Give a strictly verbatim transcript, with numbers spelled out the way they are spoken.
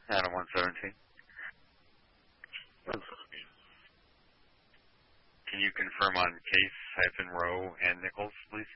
Adam one seventeen. Can you confirm on Case, hyphen Rowe, and Nichols, please?